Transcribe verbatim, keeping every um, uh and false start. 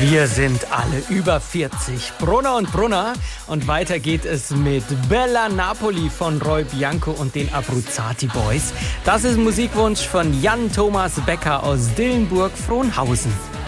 Wir sind alle über vierzig. Brunner und Brunner. Und weiter geht es mit Bella Napoli von Roy Bianco und den Abruzzati Boys. Das ist ein Musikwunsch von Jan Thomas Becker aus Dillenburg-Frohnhausen.